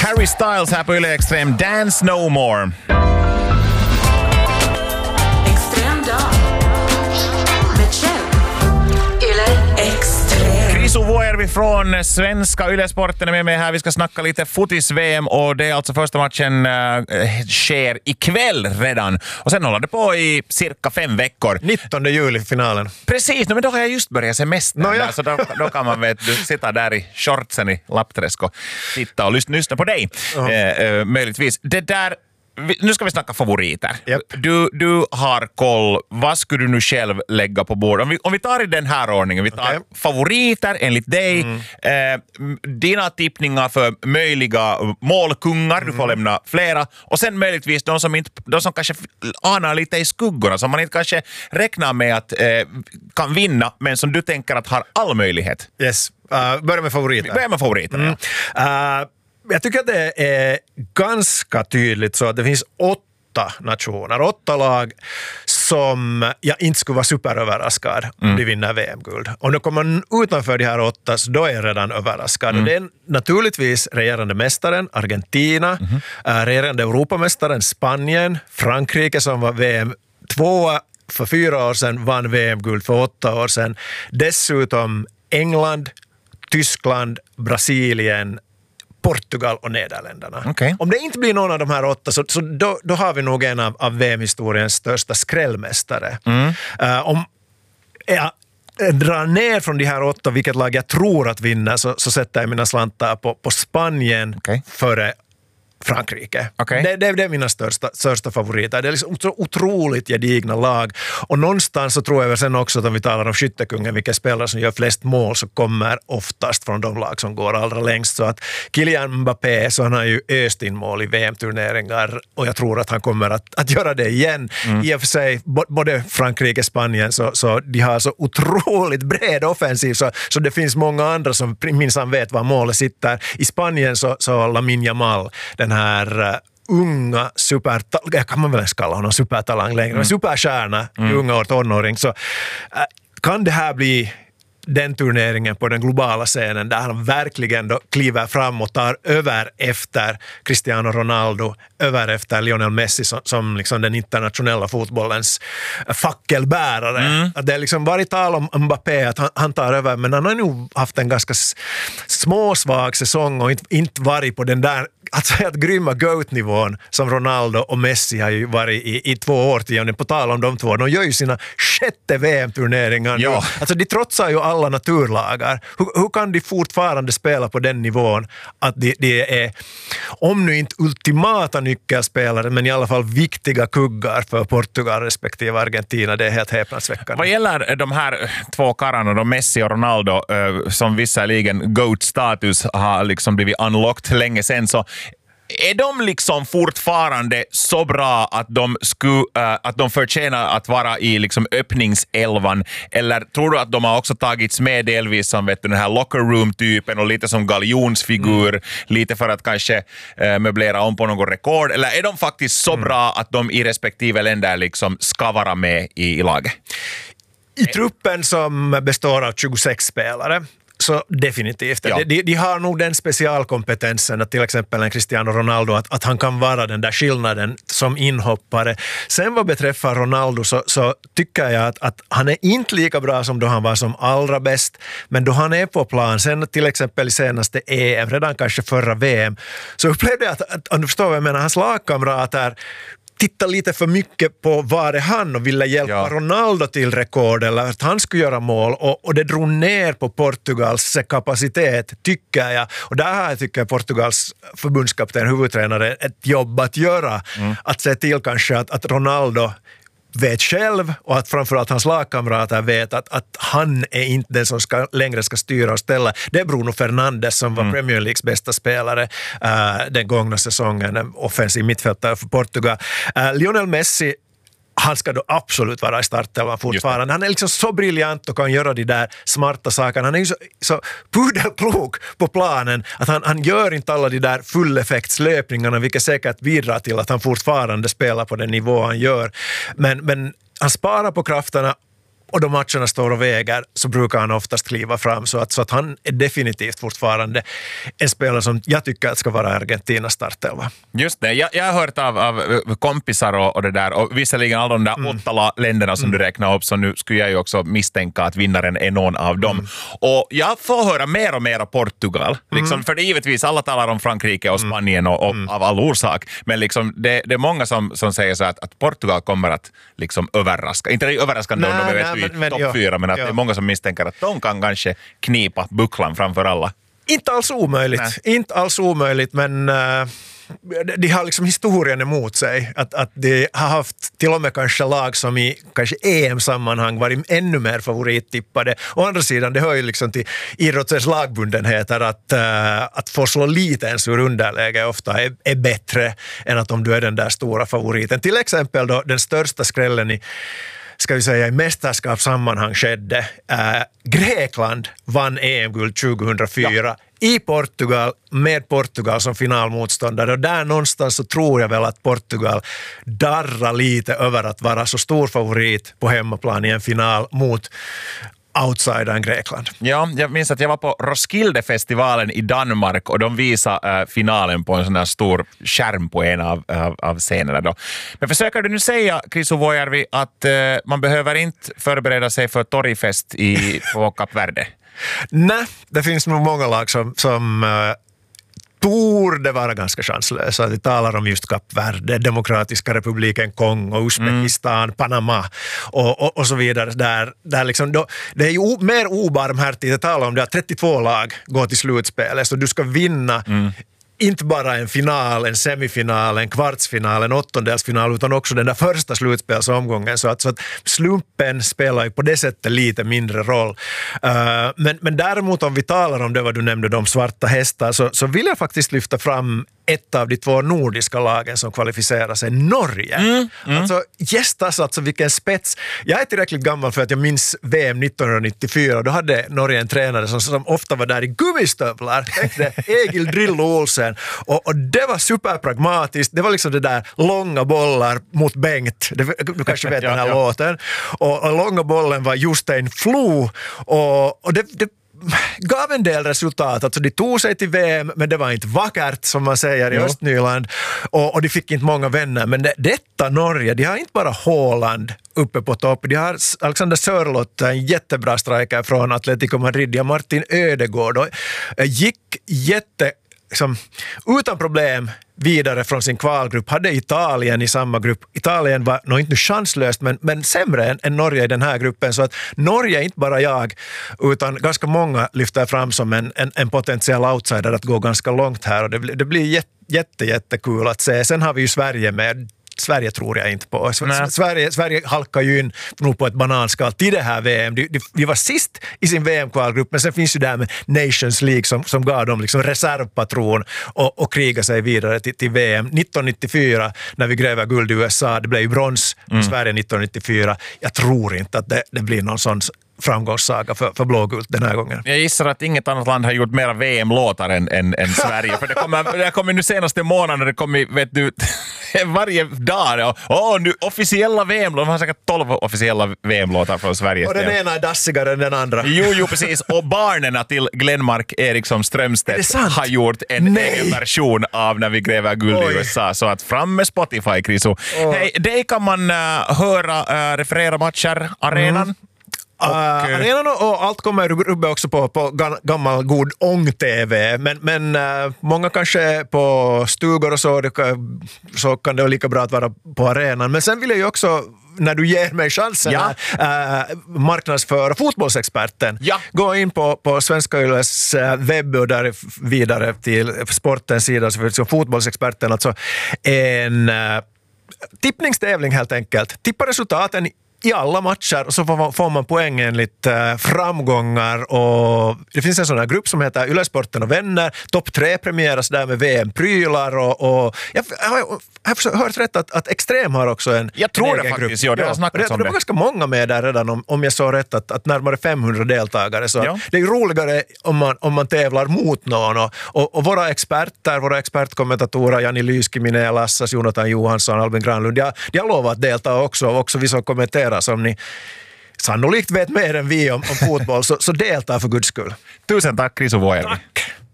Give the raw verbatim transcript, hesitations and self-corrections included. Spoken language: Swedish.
Harry Styles här på Yle Extrem, Dance No More. Extrem dag med Kjell. Yle Extrem. Krisu Vuojärvi från svenska Yle Sporten är med mig här. Vi ska snacka lite fotis-V M och det är alltså första matchen äh, sker ikväll redan. Och sen håller det på i cirka fem veckor. nittonde juli finalen. Precis, men då har jag just börjat semester. No, ja. där, så då, då kan man vet, du, sitta där i shortsen i Lappträsk och titta och lyssna, lyssna på dig. Uh-huh. Eh, eh, möjligtvis. Det där, vi, nu ska vi snacka favoriter. Yep. Du, du har koll. Vad skulle du nu själv lägga på bord? Om vi, om vi tar i den här ordningen. Vi tar okay. favoriter enligt dig. Mm. Eh, dina tippningar för möjliga målkungar. Mm. Du får lämna flera. Och sen möjligtvis de som, inte, de som kanske anar lite i skuggorna. Som man inte kanske räknar med att eh, kan vinna. Men som du tänker att har all möjlighet. Yes. Uh, börja med favoriter. Börja med favoriter, mm. ja. Uh, Jag tycker att det är ganska tydligt så att det finns åtta nationer, åtta lag som jag inte skulle vara superöverraskad om mm. de vinner V M-guld. Om de kommer utanför de här åtta så då är jag redan överraskad. Mm. Och det är naturligtvis regerande mästaren Argentina, mm. äh, regerande Europamästaren Spanien, Frankrike som var V M tvåa för fyra år sedan, vann V M-guld för åtta år sedan. Dessutom England, Tyskland, Brasilien, Portugal och Nederländerna. Okay. Om det inte blir någon av de här åtta så, så då, då har vi nog en av, av V M-historiens största skrällmästare. Mm. Uh, om jag drar ner från de här åtta vilket lag jag tror att vinner så, så sätter jag mina slantar på, på Spanien okay. före Frankrike. Okay. Det, det, det är mina största, största favoriter. Det är liksom otroligt gedigna lag. Och någonstans så tror jag väl sen också att om vi talar om skyttekungen, vilka spelare som gör flest mål så kommer oftast från de lag som går allra längst. Så att Kylian Mbappé, så han har ju öst in mål i V M-turneringar och jag tror att han kommer att, att göra det igen. Mm. I och för sig, både Frankrike och Spanien så, så de har så otroligt bred offensiv så, så det finns många andra som minsann vet var målet sitter. I Spanien så, så Lamine Yamal, den här uh, unga supertalang, jag kan man väl ens kalla honom supertalang längre, mm. superstjärna, mm. unga år tonåring, så uh, kan det här bli den turneringen på den globala scenen där han verkligen då kliver fram och tar över efter Cristiano Ronaldo, över efter Lionel Messi som, som liksom den internationella fotbollens fackelbärare. Mm. Att det är liksom varit tal om Mbappé att han, han tar över, men han har nog haft en ganska småsvag säsong och inte, inte varit på den där att säga att grymma GOAT-nivån som Ronaldo och Messi har ju varit i, i två årtionden. På tal om de två, de gör ju sina sjätte V M-turneringar. Ja. Alltså de trotsar ju alla naturlagar. Hur, hur kan de fortfarande spela på den nivån att de, de är, om nu inte ultimata nyckelspelare, men i alla fall viktiga kuggar för Portugal respektive Argentina. Det är helt häpnadsväckande. Vad gäller de här två karlarna, de Messi och Ronaldo, som visserligen GOAT-status har liksom blivit unlocked länge sedan, så är de liksom fortfarande så bra att de, sku, uh, att de förtjänar att vara i liksom öppningselvan? Eller tror du att de har också tagits med delvis som vet du, den här locker room-typen och lite som galjonsfigur, mm. lite för att kanske uh, möblera om på någon rekord? Eller är de faktiskt så mm. bra att de i respektive länder liksom ska vara med i, i laget? I truppen som består av tjugosex spelare så definitivt. Ja. De, de har nog den specialkompetensen att till exempel en Cristiano Ronaldo att, att han kan vara den där skillnaden som inhoppare. Sen vad beträffar Ronaldo så, så tycker jag att, att han är inte lika bra som då han var som allra bäst, men då han är på plan, sen till exempel i senaste E M, redan kanske förra V M, så upplevde jag att, att om du förstår vad jag menar, hans lagkamrater titta lite för mycket på var är han och ville hjälpa ja. Ronaldo till rekord eller att han skulle göra mål och, och det drog ner på Portugals kapacitet tycker jag. Och där här tycker jag Portugals förbundskapten, huvudtränare, ett jobb att göra. Mm. Att se till kanske att, att Ronaldo vet själv och att framförallt hans lagkamrater vet att, att han är inte den som ska, längre ska styra och ställa. Det är Bruno Fernandes som var mm. Premier Leagues bästa spelare uh, den gångna säsongen, en offensiv mittfältare för Portugal. Uh, Lionel Messi, han ska då absolut vara i startelvan fortfarande. Han är liksom så briljant och kan göra de där smarta sakerna. Han är ju så, så pudelklok på planen att han, han gör inte alla de där fulleffektslöpningarna, vilket säkert bidrar till att han fortfarande spelar på den nivå han gör. Men, men han sparar på krafterna och de matcherna står och väger så brukar han oftast kliva fram så att, så att han är definitivt fortfarande en spelare som jag tycker att ska vara Argentinas startelva. Just det, jag, jag har hört av, av kompisar och, och det där och visserligen alla de där mm. åtta länderna som mm. du räknar upp så nu skulle jag ju också misstänka att vinnaren är någon av dem. Mm. Och jag får höra mer och mer av Portugal, liksom, mm. för det är givetvis alla talar om Frankrike och Spanien och, och mm. av all orsak, men liksom det, det är många som, som säger så att, att Portugal kommer att liksom överraska, inte det är överraskande om de är vet vi topp fyra, men att ja. det är många som misstänker att de kan kanske knipa bucklan framför alla. Inte alls omöjligt, Nej. inte alls omöjligt, men uh, de har liksom historien emot sig. Att, att de har haft till och med kanske lag som i kanske E M-sammanhang varit ännu mer favorittippade. Å andra sidan, det hör ju liksom till idrottens lagbundenheter att, uh, att få slå lite ens ur underläge ofta är, är bättre än att om du är den där stora favoriten. Till exempel då den största skrällen i ska vi säga i mästerskapssammanhang skedde. Äh, Grekland vann E M-guld tjugohundrafyra ja. i Portugal med Portugal som finalmotståndare och där någonstans så tror jag väl att Portugal darrar lite över att vara så stor favorit på hemmaplan i en final mot outsidern Grekland. Ja, jag minns att jag var på Roskilde-festivalen i Danmark och de visade äh, finalen på en sån här stor skärm på en av, av, av scenerna då. Men försöker du nu säga, Chris Uvojärvi, att äh, man behöver inte förbereda sig för torgfest i, på Kap Verde? Nej, det finns nog många lag som, som äh, borde vara ganska chanslösa. Vi talar om just Kap Verde, Demokratiska republiken Kongo, Uzbekistan, mm. Panama och, och, och så vidare. Där, där liksom då, det är ju o, mer obarmhärtigt att tala om det att trettiotvå lag går till slutspelet så du ska vinna mm. inte bara en final, en semifinal, en kvartsfinal, en åttondelsfinal utan också den där första slutspelsomgången så att, så att slumpen spelar ju på det sättet lite mindre roll. Uh, men, men däremot om vi talar om det vad du nämnde, de svarta hästar så, så vill jag faktiskt lyfta fram ett av de två nordiska lagen som kvalificerar sig, Norge. Mm, mm. Alltså gästas, alltså vilken spets. Jag är tillräckligt gammal för att jag minns V M nittonhundranittiofyra. Då hade Norge en tränare som, som ofta var där i gummistövlar. Egil Drillo Olsen. Och, och det var superpragmatiskt. Det var liksom det där långa bollar mot Bengt. Det, du kanske vet ja, den här ja. låten. Och, och långa bollen var Jostein Flo. Och, och det, det gav en del resultat. Alltså de tog sig till V M men det var inte vackert som man säger i jo. Östnyland och, och de fick inte många vänner men det, detta Norge, de har inte bara Haaland uppe på topp, de har Alexander Sörloth, en jättebra striker från Atletico Madrid, de har Martin Ödegård och gick jätte liksom, utan problem vidare från sin kvalgrupp, hade Italien i samma grupp. Italien var nog inte chanslöst men, men sämre än, än Norge i den här gruppen så att Norge är inte bara jag utan ganska många lyfter fram som en, en, en potentiell outsider att gå ganska långt här och det, det blir jätte, jätte, jättekul att se. Sen har vi ju Sverige med. Sverige tror jag inte på. Sverige, Sverige halkar ju in nog på ett bananskal till det här V M. De, de, de var sist i sin V M-kvalgrupp men sen finns ju det här med Nations League som, som gav dem liksom reservpatron och, och kriga sig vidare till, till V M. nittonhundranittiofyra när vi gräver guld i U S A, det blev ju brons i mm. Sverige nittonhundranittiofyra. Jag tror inte att det, det blir någon sån framgångssaga för, för blågult den här gången. Jag gissar att inget annat land har gjort mera V M-låtar än, än, än Sverige. För det kommer, det kommer nu senaste månaden, det kommer, vet du, varje dag. Åh, nu officiella V M-låtar. De har säkert tolv officiella V M-låtar från Sverige. Och den ena är dassigare än den andra. Jo, jo, precis. Och barnen till Glenmark Eriksson Strömstedt har gjort en Nej. egen version av När vi gräver guld Oj. i U S A. Så att fram med Spotify, Kriso. Oh. Hej, det kan man uh, höra, uh, referera matcher, arenan. Mm. Och, uh, arenan och allt kommer rubba också på, på gammal god ång-T V men, men uh, många kanske på stugor och så, det, så kan det vara lika bra att vara på arenan men sen vill jag ju också när du ger mig chansen ja. här, äh, marknadsföra fotbollsexperten. Ja. Gå in på, på Svenska Yles webb och där vidare till sportens sida så för fotbollsexperten alltså en äh, tippningstävling helt enkelt. Tippa resultaten i alla matcher och så får man poäng enligt äh, framgångar och det finns en sån här grupp som heter Ylesporten och vänner. Topp tre premieras där med V M-prylar och, och jag, jag, har, jag har hört rätt att, att Extrem har också en Jag tror en det faktiskt, grupp. ja, det har snackats det, om det. det. var ganska många med där redan om, om jag så rätt att, att närmare femhundra deltagare så ja. det är ju roligare om man, om man tävlar mot någon och, och, och våra experter, våra expertkommentatorer Janni Lyskiminen, Lassas, Jonathan Johansson, Albin Granlund, de, de har lovat att delta också och också vi som kommenterar som ni sannolikt vet mer än vi om, om fotboll, så, så delta för guds skull. Tusen tack, Krisu Vuojärvi. Tack!